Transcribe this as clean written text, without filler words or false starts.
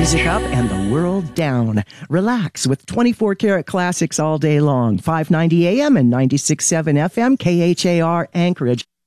music up and the world down. Relax with 24 karat classics all day long. 590 AM and 96.7 FM, KHAR Anchorage.